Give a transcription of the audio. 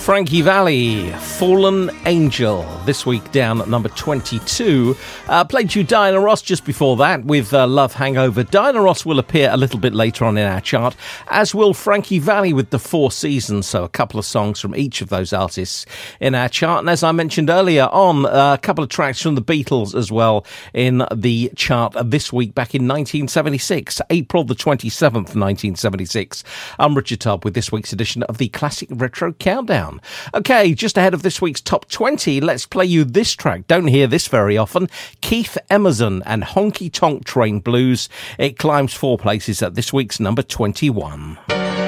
Frankie Valli, Fallen Angel, this week down at number 22. Played you Diana Ross just before that with Love Hangover. Diana Ross will appear a little bit later on in our chart, as will Frankie Valli with The Four Seasons, so a couple of songs from each of those artists in our chart. And as I mentioned earlier on, a couple of tracks from the Beatles as well in the chart this week back in 1976, April the 27th, 1976. I'm Richard Tubb with this week's edition of the Classic Retro Countdown. Okay, just ahead of this week's top 20, let's play you this track. Don't hear this very often. Keith Emerson and Honky Tonk Train Blues. It climbs 4 places at this week's number 21.